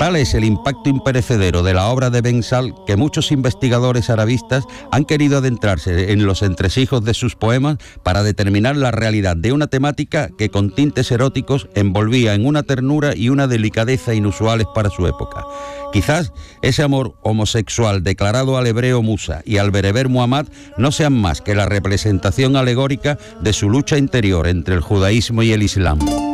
Tal es el impacto imperecedero de la obra de Ben Sahl que muchos investigadores arabistas han querido adentrarse en los entresijos de sus poemas para determinar la realidad de una temática que con tintes eróticos envolvía en una ternura y una delicadeza inusuales para su época. Quizás ese amor homosexual declarado al hebreo Musa y al bereber Muhammad no sean más que la representación alegórica de su lucha interior entre el judaísmo y el islam.